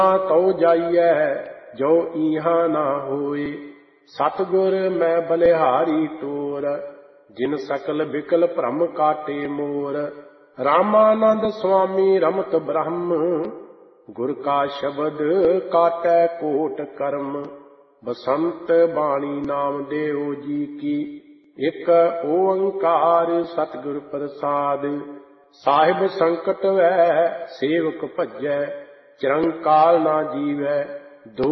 ਤਉ ਜਾਈਐ ਜੋ ਈਹਾਂ ਨਾ ਹੋਏ। ਸਤਿਗੁਰ ਮੈਂ ਬਲਿਹਾਰੀ ਟੋਰ, ਜਿਨ ਸਕਲ ਬਿਕਲ ਭ੍ਰਮ ਕਾਟੇ ਮੋਰ। ਰਾਮਾਨੰਦ ਸੁਆਮੀ ਰਮਤ ਬ੍ਰਹਮ, ਗੁਰ ਕਾ ਸ਼ਬਦ ਕਾਟੈ ਕੋਟ ਕਰਮ। ਬਸੰਤ ਬਾਣੀ ਨਾਮਦੇਵ ਜੀ ਕੀ, ਇਕ ਓੰਕਾਰ ਸਤਿਗੁਰ ਪ੍ਰਸਾਦ। ਸਾਹਿਬ ਸੰਕਟ ਵੈ ਸੇਵਕ ਭਜੈ, ਚਿਰੰਕਾਲ ਨਾ ਜੀਵੈ।